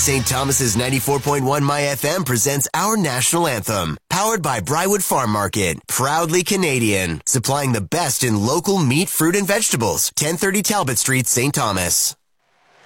St. Thomas's 94.1 My FM presents our national anthem. Powered by Brywood Farm Market. Proudly Canadian. Supplying the best in local meat, fruit, and vegetables. 1030 Talbot Street, St. Thomas.